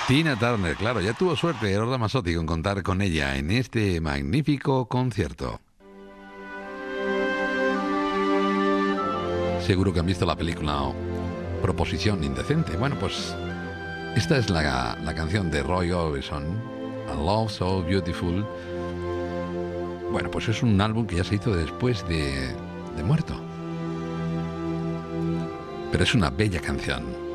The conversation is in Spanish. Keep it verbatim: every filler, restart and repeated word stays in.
Tina Turner, claro, ya tuvo suerte Eros Ramazzotti con contar con ella en este magnífico concierto. Seguro que han visto la película Proposición Indecente. Bueno, pues esta es la, la canción de Roy Orbison, A Love So Beautiful. Bueno, pues es un álbum que ya se hizo después de, de muerto. Pero es una bella canción.